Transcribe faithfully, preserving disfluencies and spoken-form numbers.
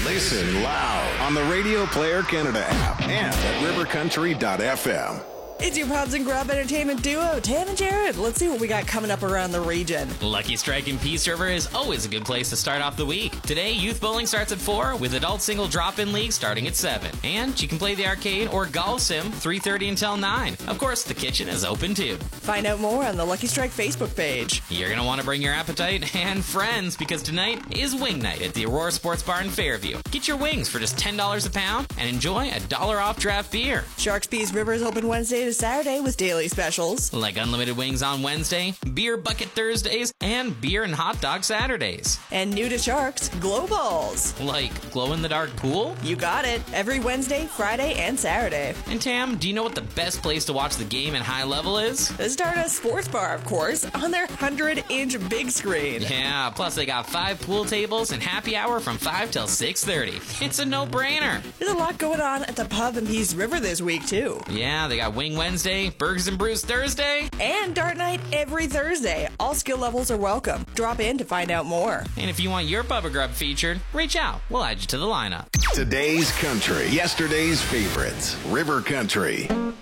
Listen loud on the Radio Player Canada app and at river country dot f m. It's your Pubs and Grub entertainment duo, Tam and Jared. Let's see what we got coming up around the region. Lucky Strike in Peace River is always a good place to start off the week. Today, youth bowling starts at four, with adult single drop-in league starting at seven. And you can play the arcade or golf sim three thirty until nine. Of course, the kitchen is open too. Find out more on the Lucky Strike Facebook page. You're going to want to bring your appetite and friends, because tonight is wing night at the Aurora Sports Bar in Fairview. Get your wings for just ten dollars a pound and enjoy a dollar off draft beer. Sharks Peace River is open Wednesday to Saturday with daily specials. Like unlimited wings on Wednesday, beer bucket Thursdays, and beer and hot dog Saturdays. And new to Sharks, glow balls. Like glow-in-the-dark pool? You got it. Every Wednesday, Friday, and Saturday. And Tam, do you know what the best place to watch the game in high level is? The Stardust Sports Bar, of course, on their one hundred inch big screen. Yeah, plus they got five pool tables and happy hour from five till six thirty. It's a no-brainer. There's a lot going on at the Pub in Peace River this week, too. Yeah, they got Wing Wednesday, Burgers and Brews Thursday, and Dart Night every Thursday. All skill levels are welcome. Drop in to find out more. And if you want your Pub or Grub featured, reach out. We'll add you to the lineup. Today's country, yesterday's favorites. River Country.